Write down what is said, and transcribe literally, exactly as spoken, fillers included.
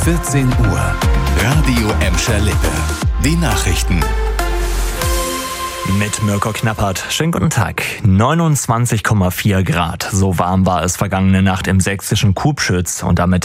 vierzehn Uhr. Radio Emscher Lippe. Die Nachrichten. Mit Mirko Knappert. Schönen guten Tag. neunundzwanzig Komma vier Grad. So warm war es vergangene Nacht im sächsischen Kubschütz und damit